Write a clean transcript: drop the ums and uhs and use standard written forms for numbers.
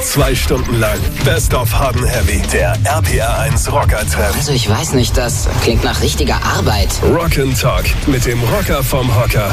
2 Stunden lang Best of Hard & Heavy, der RPR1 Rocker-Trip. Also ich weiß nicht, das klingt nach richtiger Arbeit. Rock ' Talk mit dem Rocker vom Hocker.